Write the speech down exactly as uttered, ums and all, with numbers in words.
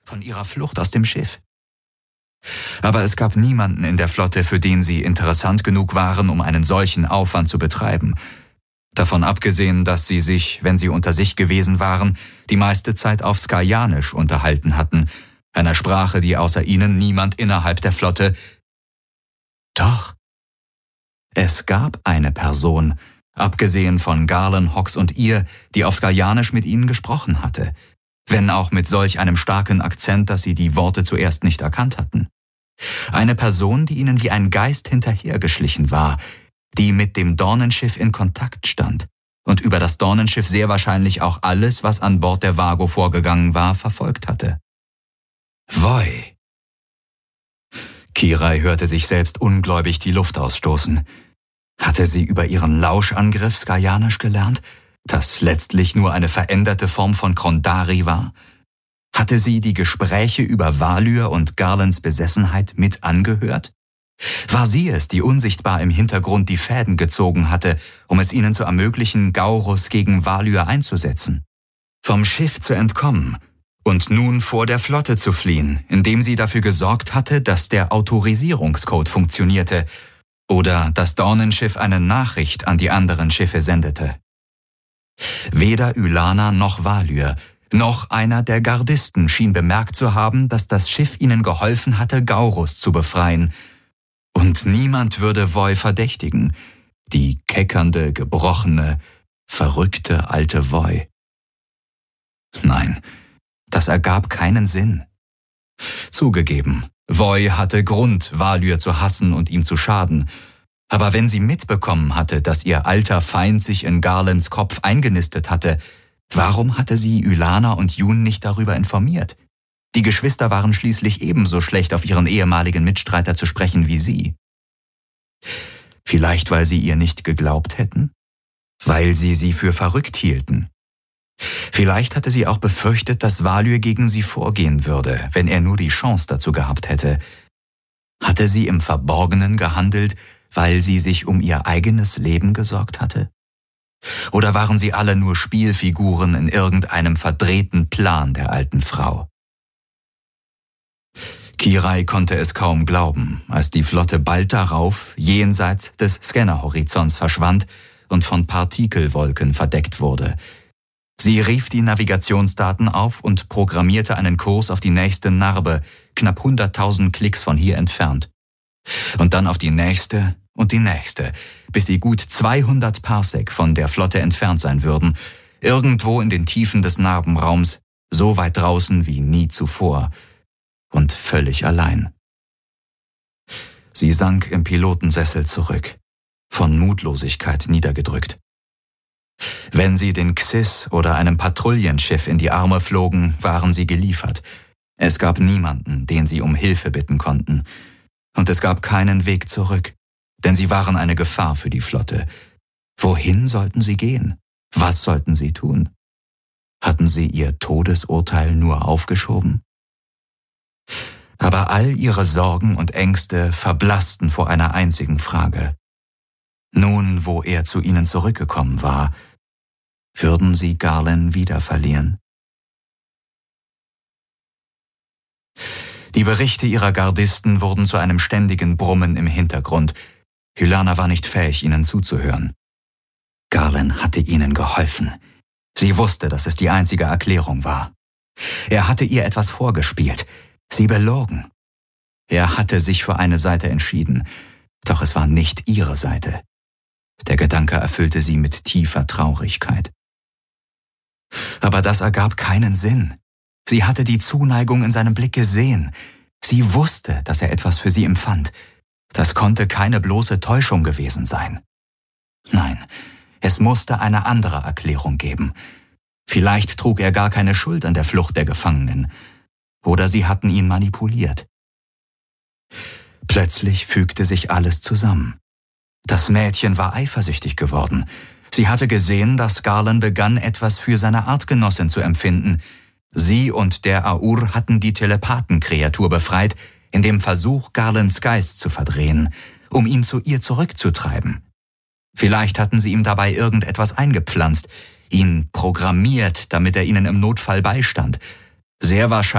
von ihrer Flucht aus dem Schiff. Aber es gab niemanden in der Flotte, für den sie interessant genug waren, um einen solchen Aufwand zu betreiben. Davon abgesehen, dass sie sich, wenn sie unter sich gewesen waren, die meiste Zeit auf Skajanisch unterhalten hatten, einer Sprache, die außer ihnen niemand innerhalb der Flotte... Doch, es gab eine Person, abgesehen von Garland, Hawks und ihr, die auf Skajanisch mit ihnen gesprochen hatte, wenn auch mit solch einem starken Akzent, dass sie die Worte zuerst nicht erkannt hatten. Eine Person, die ihnen wie ein Geist hinterhergeschlichen war, die mit dem Dornenschiff in Kontakt stand und über das Dornenschiff sehr wahrscheinlich auch alles, was an Bord der Vago vorgegangen war, verfolgt hatte. Voi. Kirai hörte sich selbst ungläubig die Luft ausstoßen. Hatte sie über ihren Lauschangriff Skajanisch gelernt, das letztlich nur eine veränderte Form von Krondari war? Hatte sie die Gespräche über Valyr und Garlands Besessenheit mit angehört? War sie es, die unsichtbar im Hintergrund die Fäden gezogen hatte, um es ihnen zu ermöglichen, Gaurus gegen Valyr einzusetzen? Vom Schiff zu entkommen und nun vor der Flotte zu fliehen, indem sie dafür gesorgt hatte, dass der Autorisierungscode funktionierte oder das Dornenschiff eine Nachricht an die anderen Schiffe sendete. Weder Ylana noch Valyr, noch einer der Gardisten schien bemerkt zu haben, dass das Schiff ihnen geholfen hatte, Gaurus zu befreien. Und niemand würde Voi verdächtigen, die keckernde, gebrochene, verrückte alte Voi. Nein, das ergab keinen Sinn. Zugegeben, Voi hatte Grund, Valyr zu hassen und ihm zu schaden, aber wenn sie mitbekommen hatte, dass ihr alter Feind sich in Garlands Kopf eingenistet hatte, warum hatte sie Ylana und Jun nicht darüber informiert? Die Geschwister waren schließlich ebenso schlecht auf ihren ehemaligen Mitstreiter zu sprechen wie sie. Vielleicht, weil sie ihr nicht geglaubt hätten? Weil sie sie für verrückt hielten? Vielleicht hatte sie auch befürchtet, dass Valyr gegen sie vorgehen würde, wenn er nur die Chance dazu gehabt hätte. Hatte sie im Verborgenen gehandelt, weil sie sich um ihr eigenes Leben gesorgt hatte? Oder waren sie alle nur Spielfiguren in irgendeinem verdrehten Plan der alten Frau? Kirai konnte es kaum glauben, als die Flotte bald darauf jenseits des Scannerhorizonts verschwand und von Partikelwolken verdeckt wurde. Sie rief die Navigationsdaten auf und programmierte einen Kurs auf die nächste Narbe, knapp hunderttausend Klicks von hier entfernt. Und dann auf die nächste und die nächste, bis sie gut zweihundert Parsec von der Flotte entfernt sein würden, irgendwo in den Tiefen des Narbenraums, so weit draußen wie nie zuvor und völlig allein. Sie sank im Pilotensessel zurück, von Mutlosigkeit niedergedrückt. Wenn sie den Xys oder einem Patrouillenschiff in die Arme flogen, waren sie geliefert. Es gab niemanden, den sie um Hilfe bitten konnten. Und es gab keinen Weg zurück, denn sie waren eine Gefahr für die Flotte. Wohin sollten sie gehen? Was sollten sie tun? Hatten sie ihr Todesurteil nur aufgeschoben? Aber all ihre Sorgen und Ängste verblassten vor einer einzigen Frage. Nun, wo er zu ihnen zurückgekommen war, würden sie Garland wieder verlieren? Die Berichte ihrer Gardisten wurden zu einem ständigen Brummen im Hintergrund. Ylana war nicht fähig, ihnen zuzuhören. Garland hatte ihnen geholfen. Sie wusste, dass es die einzige Erklärung war. Er hatte ihr etwas vorgespielt, sie belogen. Er hatte sich für eine Seite entschieden, doch es war nicht ihre Seite. Der Gedanke erfüllte sie mit tiefer Traurigkeit. Aber das ergab keinen Sinn. Sie hatte die Zuneigung in seinem Blick gesehen. Sie wusste, dass er etwas für sie empfand. Das konnte keine bloße Täuschung gewesen sein. Nein, es musste eine andere Erklärung geben. Vielleicht trug er gar keine Schuld an der Flucht der Gefangenen. Oder sie hatten ihn manipuliert. Plötzlich fügte sich alles zusammen. Das Mädchen war eifersüchtig geworden. Sie hatte gesehen, dass Garland begann, etwas für seine Artgenossin zu empfinden. Sie und der Aur hatten die Telepathenkreatur befreit, in dem Versuch, Garlands Geist zu verdrehen, um ihn zu ihr zurückzutreiben. Vielleicht hatten sie ihm dabei irgendetwas eingepflanzt, ihn programmiert, damit er ihnen im Notfall beistand. Sehr wahrscheinlich